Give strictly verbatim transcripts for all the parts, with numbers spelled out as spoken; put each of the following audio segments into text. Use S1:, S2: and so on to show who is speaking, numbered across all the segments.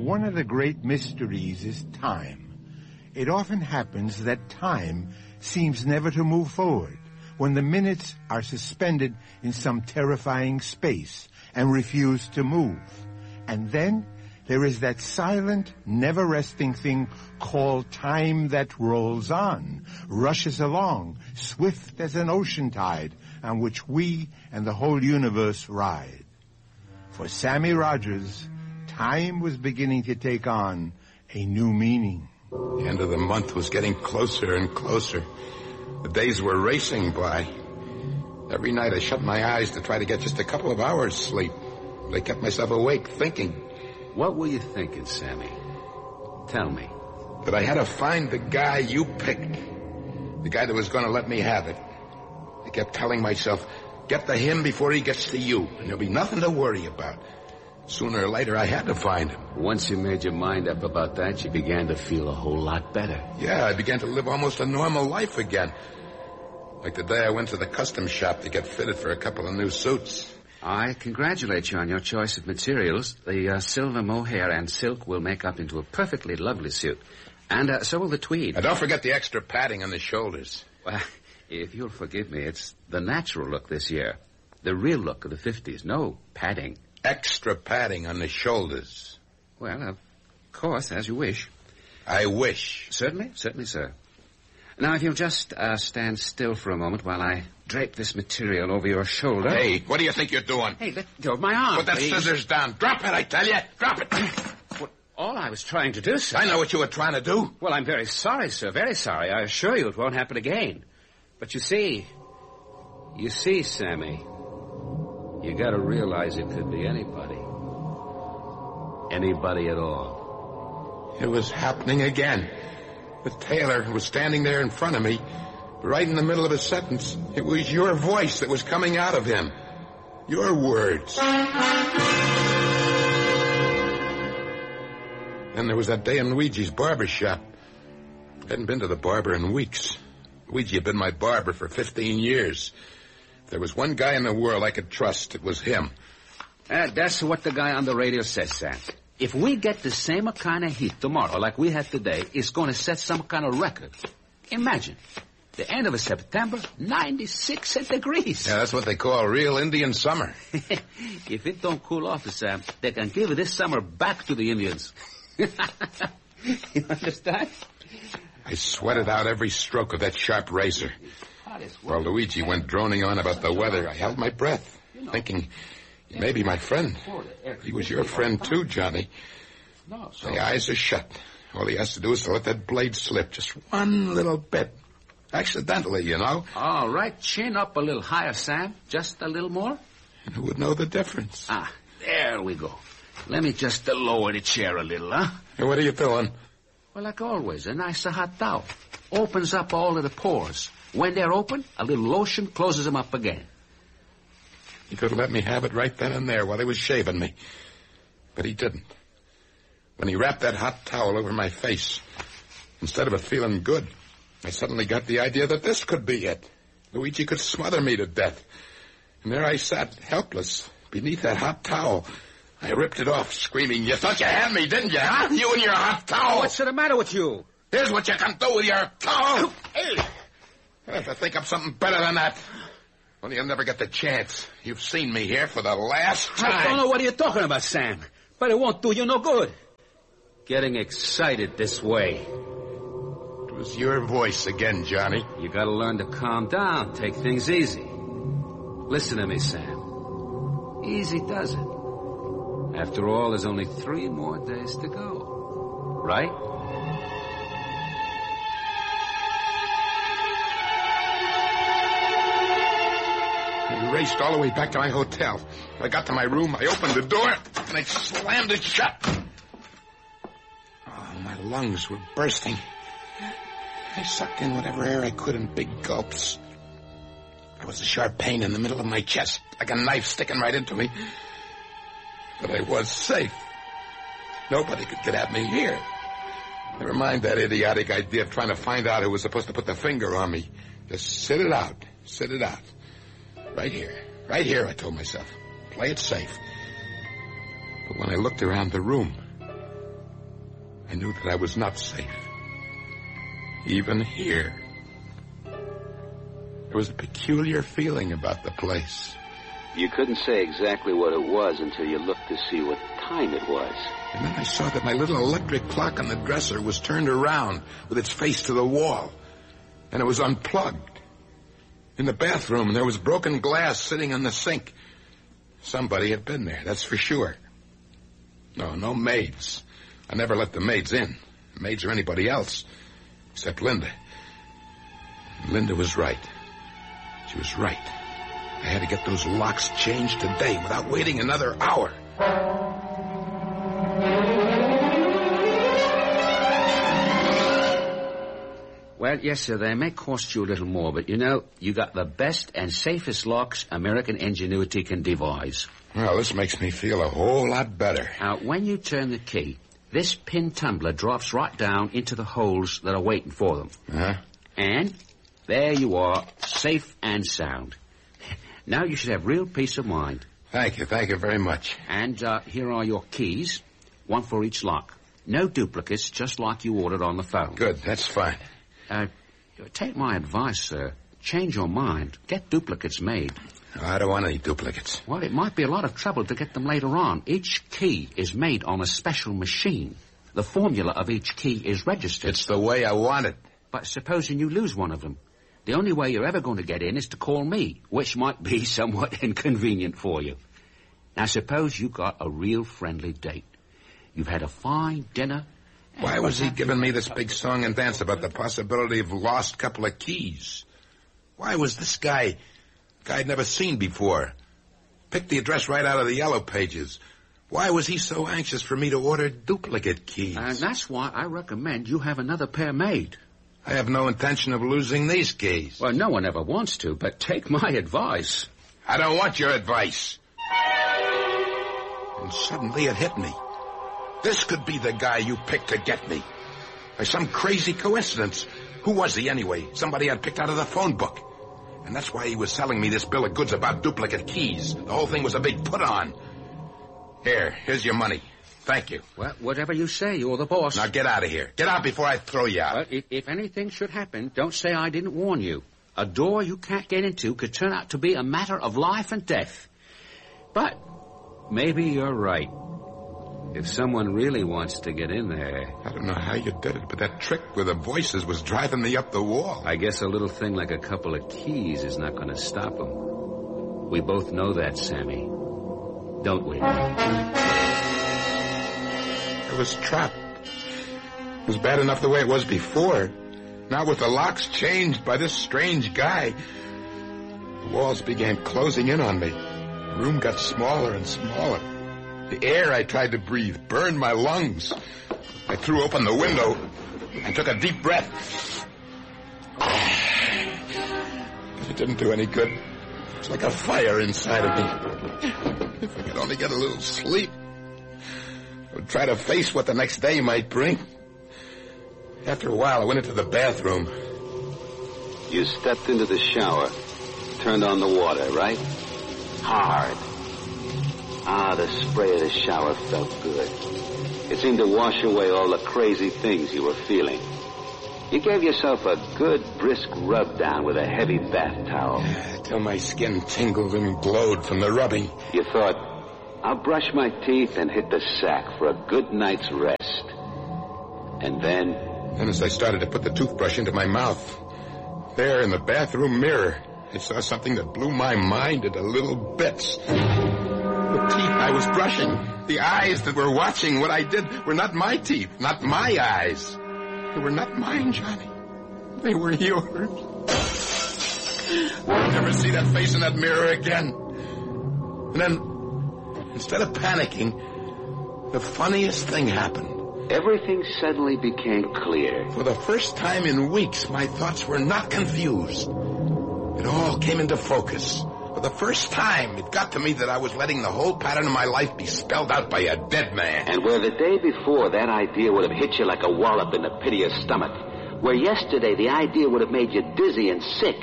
S1: One of the great mysteries is time. It often happens that time seems never to move forward, when the minutes are suspended in some terrifying space and refuse to move. And then there is that silent, never-resting thing called time that rolls on, rushes along, swift as an ocean tide, on which we and the whole universe ride. For Sammy Rogers, time was beginning to take on a new meaning.
S2: The end of the month was getting closer and closer. The days were racing by. Every night I shut my eyes to try to get just a couple of hours sleep. I kept myself awake thinking.
S3: What were you thinking, Sammy? Tell me.
S2: That I had to find the guy you picked. The guy that was going to let me have it. I kept telling myself, get to him before he gets to you, and there'll be nothing to worry about. Sooner or later, I had to find him.
S3: Once you made your mind up about that, you began to feel a whole lot better.
S2: Yeah, I began to live almost a normal life again. Like the day I went to the custom shop to get fitted for a couple of new suits.
S3: I congratulate you on your choice of materials. The uh, silver mohair and silk will make up into a perfectly lovely suit. And uh, so will the tweed.
S2: And don't forget the extra padding on the shoulders.
S3: Well, if you'll forgive me, it's the natural look this year. The real look of the fifties. No padding.
S2: Extra padding on the shoulders.
S3: Well, of course, as you wish.
S2: I wish.
S3: Certainly, certainly, sir. Now, if you'll just uh, stand still for a moment while I drape this material over your shoulder.
S2: Hey, what do you think you're doing?
S3: Hey, let go of my arm,
S2: Put that
S3: please.
S2: scissors down. Drop it, I tell you. Drop it.
S3: What, all I was trying to do, sir.
S2: I know what you were trying to do.
S3: Well, I'm very sorry, sir, very sorry. I assure you it won't happen again. But you see, you see, Sammy, you gotta realize it could be anybody. Anybody at all.
S2: It was happening again. The tailor was standing there in front of me, right in the middle of a sentence. It was your voice that was coming out of him. Your words. Then there was that day in Luigi's barber shop. I hadn't been to the barber in weeks. Luigi had been my barber for fifteen years. If there was one guy in the world I could trust, it was him.
S3: Uh, that's what the guy on the radio says, Sam. If we get the same kind of heat tomorrow like we had today, it's going to set some kind of record. Imagine, the end of September, ninety-six degrees.
S2: Yeah, that's what they call real Indian summer.
S3: If it don't cool off, Sam, they can give this summer back to the Indians. You understand?
S2: I sweated out every stroke of that sharp razor. While Luigi went droning on about the weather, I held my breath, thinking, he may be my friend. He was your friend too, Johnny. My eyes are shut. All he has to do is to let that blade slip just one little bit. Accidentally, you know.
S3: All right, chin up a little higher, Sam. Just a little more.
S2: And who would know the difference?
S3: Ah, there we go. Let me just uh, lower the chair a little, huh?
S2: Hey, what are you doing?
S3: Well, like always, a nice hot towel. Opens up all of the pores. When they're open, a little lotion closes them up again.
S2: He could have let me have it right then and there while he was shaving me. But he didn't. When he wrapped that hot towel over my face, instead of it feeling good, I suddenly got the idea that this could be it. Luigi could smother me to death. And there I sat, helpless, beneath that hot towel. I ripped it off, screaming, you thought you had me, didn't you, huh? You and your hot towel.
S3: What's the matter with you?
S2: Here's what you can do with your towel. Hey, I have to think of something better than that. Well, you'll never get the chance. You've seen me here for the last time.
S3: I don't know what you're talking about, Sam. But it won't do you no good. Getting excited this way.
S2: It was your voice again, Johnny.
S3: You gotta learn to calm down. Take things easy. Listen to me, Sam. Easy does it. After all, there's only three more days to go. Right?
S2: I raced all the way back to my hotel. I got to my room, I opened the door, and I slammed it shut. Oh, my lungs were bursting. I sucked in whatever air I could in big gulps. There was a sharp pain in the middle of my chest, like a knife sticking right into me. But I was safe. Nobody could get at me here. Never mind that idiotic idea of trying to find out who was supposed to put the finger on me. Just sit it out. Sit it out. Right here. Right here, I told myself. Play it safe. But when I looked around the room, I knew that I was not safe. Even here. There was a peculiar feeling about the place.
S4: You couldn't say exactly what it was until you looked to see what time it was.
S2: And then I saw that my little electric clock on the dresser was turned around with its face to the wall. And it was unplugged. In the bathroom, there was broken glass sitting on the sink. Somebody had been there, that's for sure. No, no maids. I never let the maids in. Maids or anybody else. Except Linda. Linda was right. She was right. I had to get those locks changed today without waiting another hour.
S3: Well, yes, sir, they may cost you a little more, but, you know, you got the best and safest locks American ingenuity can devise.
S2: Well, this makes me feel a whole lot better.
S3: Now, when you turn the key, this pin tumbler drops right down into the holes that are waiting for them.
S2: Uh-huh.
S3: And there you are, safe and sound. Now you should have real peace of mind.
S2: Thank you, thank you very much.
S3: And uh, here are your keys, one for each lock. No duplicates, just like you ordered on the phone.
S2: Good, that's fine.
S3: Uh, take my advice, sir. Change your mind. Get duplicates made.
S2: Oh, I don't want any duplicates.
S3: Well, it might be a lot of trouble to get them later on. Each key is made on a special machine. The formula of each key is registered.
S2: It's the way I want it.
S3: But supposing you lose one of them, the only way you're ever going to get in is to call me, which might be somewhat inconvenient for you. Now, suppose you got a real friendly date. You've had a fine dinner.
S2: Why was he giving me this big song and dance about the possibility of lost couple of keys? Why was this guy, guy I'd never seen before, picked the address right out of the yellow pages? Why was he so anxious for me to order duplicate keys?
S3: And that's why I recommend you have another pair made.
S2: I have no intention of losing these keys.
S3: Well, no one ever wants to, but take my advice.
S2: I don't want your advice. And suddenly it hit me. This could be the guy you picked to get me. By some crazy coincidence. Who was he anyway? Somebody I'd picked out of the phone book. And that's why he was selling me this bill of goods about duplicate keys. The whole thing was a big put-on. Here, here's your money. Thank you.
S3: Well, whatever you say, you're the boss.
S2: Now get out of here. Get out before I throw you out.
S3: Well, if, if anything should happen, don't say I didn't warn you. A door you can't get into could turn out to be a matter of life and death. But maybe you're right. If someone really wants to get in there...
S2: I don't know how you did it, but that trick with the voices was driving me up the wall.
S3: I guess a little thing like a couple of keys is not going to stop them. We both know that, Sammy. Don't we?
S2: I was trapped. It was bad enough the way it was before. Now with the locks changed by this strange guy, the walls began closing in on me. The room got smaller and smaller. The air I tried to breathe burned my lungs. I threw open the window and took a deep breath. But it didn't do any good. It was like a fire inside of me. If I could only get a little sleep, I would try to face what the next day might bring. After a while, I went into the bathroom.
S4: You stepped into the shower, turned on the water, right? Hard. Ah, the spray of the shower felt good. It seemed to wash away all the crazy things you were feeling. You gave yourself a good, brisk rub down with a heavy bath towel.
S2: Till my skin tingled and glowed from the rubbing.
S4: You thought, I'll brush my teeth and hit the sack for a good night's rest. And then...
S2: Then as I started to put the toothbrush into my mouth, there in the bathroom mirror, I saw something that blew my mind into little bits. The teeth I was brushing, the eyes that were watching what I did were not my teeth, not my eyes. They were not mine, Johnny. They were yours. I'll never see that face in that mirror again. And then, instead of panicking, the funniest thing happened.
S4: Everything suddenly became clear.
S2: For the first time in weeks, my thoughts were not confused. It all came into focus. For the first time, it got to me that I was letting the whole pattern of my life be spelled out by a dead man.
S4: And where the day before that idea would have hit you like a wallop in the pit of your stomach, where yesterday the idea would have made you dizzy and sick,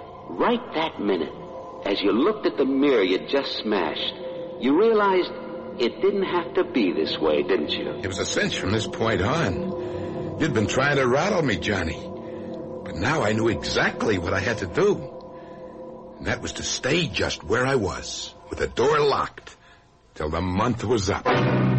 S4: right that minute, as you looked at the mirror you just smashed, you realized it didn't have to be this way, didn't you?
S2: It was a cinch from this point on. You'd been trying to rattle me, Johnny. But now I knew exactly what I had to do. And that was to stay just where I was, with the door locked, till the month was up.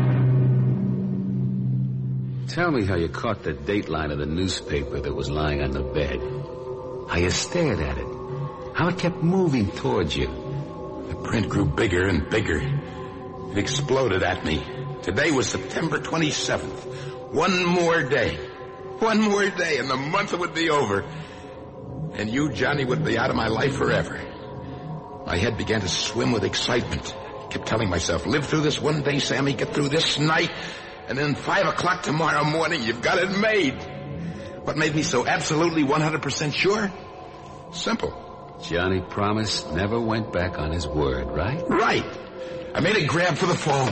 S3: Tell me how you caught the dateline of the newspaper that was lying on the bed. How you stared at it. How it kept moving towards you.
S2: The print grew bigger and bigger. It exploded at me. Today was September twenty-seventh. One more day. One more day and the month would be over. And you, Johnny, would be out of my life forever. My head began to swim with excitement. I kept telling myself, live through this one day, Sammy, get through this night, and then five o'clock tomorrow morning, you've got it made. What made me so absolutely one hundred percent sure? Simple.
S3: Johnny Promise never went back on his word, right?
S2: Right. I made a grab for the phone.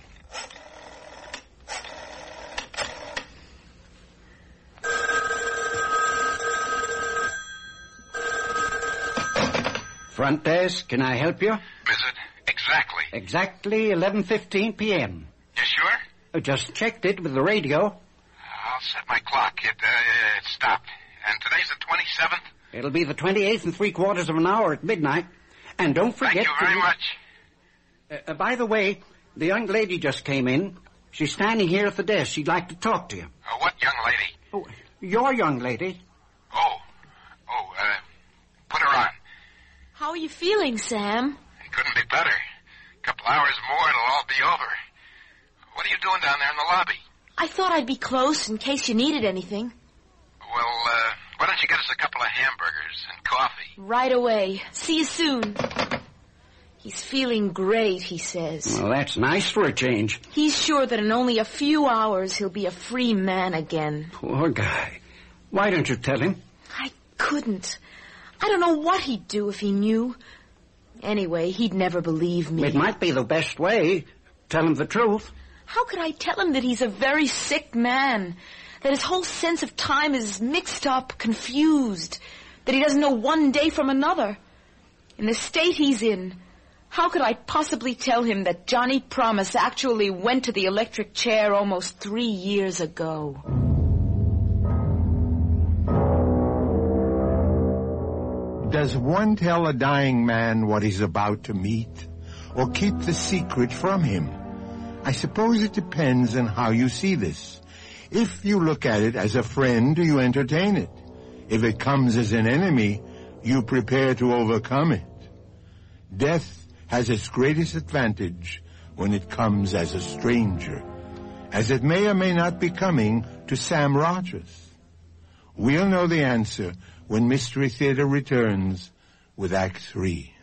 S5: Front desk, can I help you?
S2: Is it? Exactly.
S5: Exactly eleven fifteen p.m.
S2: You sure?
S5: I just checked it with the radio.
S2: I'll set my clock. It, uh, it stopped. And today's the twenty-seventh?
S5: It'll be the twenty-eighth and three quarters of an hour at midnight. And don't forget...
S2: Thank you very
S5: to...
S2: much.
S5: Uh, uh, by the way, the young lady just came in. She's standing here at the desk. She'd like to talk to you.
S2: Uh, what young lady?
S5: Oh, your young lady.
S2: Oh. Oh, uh, put her on.
S6: How are you feeling, Sam?
S2: It couldn't be better. A couple hours more and it'll all be over. What are you doing down there in the lobby?
S6: I thought I'd be close in case you needed anything.
S2: Well, uh, why don't you get us a couple of hamburgers and coffee?
S6: Right away. See you soon. He's feeling great, he says.
S5: Well, that's nice for a change.
S6: He's sure that in only a few hours he'll be a free man again.
S5: Poor guy. Why don't you tell him?
S6: I couldn't. I don't know what he'd do if he knew. Anyway, he'd never believe me.
S5: It might be the best way. Tell him the truth.
S6: How could I tell him that he's a very sick man? That his whole sense of time is mixed up, confused. That he doesn't know one day from another. In the state he's in, how could I possibly tell him that Johnny Promise actually went to the electric chair almost three years ago?
S1: Does one tell a dying man what he's about to meet, or keep the secret from him? I suppose it depends on how you see this. If you look at it as a friend, you entertain it. If it comes as an enemy, you prepare to overcome it. Death has its greatest advantage when it comes as a stranger, as it may or may not be coming to Sam Rogers. We'll know the answer when Mystery Theater returns with Act Three.